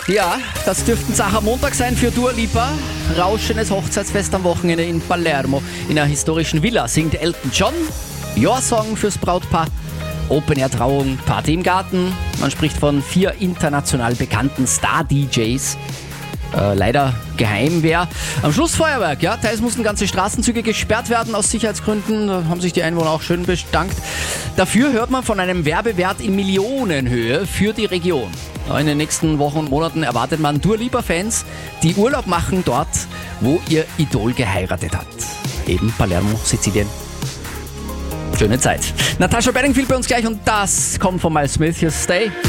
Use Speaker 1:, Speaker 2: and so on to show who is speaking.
Speaker 1: Ja, das dürfte ein Sacher Montag sein für Dua Lipa. Rauschendes Hochzeitsfest am Wochenende in Palermo. In einer historischen Villa singt Elton John. Your Song fürs Brautpaar. Open-Air-Trauung, Party im Garten. Man spricht von 4 international bekannten Star-DJs. Leider Geheimwehr. Am Schluss Feuerwerk, ja. Teils mussten ganze Straßenzüge gesperrt werden aus Sicherheitsgründen. Da haben sich die Einwohner auch schön bedankt. Dafür hört man von einem Werbewert in Millionenhöhe für die Region. In den nächsten Wochen und Monaten erwartet man Dua Lipa-Fans, die Urlaub machen dort, wo ihr Idol geheiratet hat. Eben Palermo, Sizilien. Schöne Zeit. Natascha Bedingfield bei uns gleich und das kommt von Miles Smith. Hier Stay.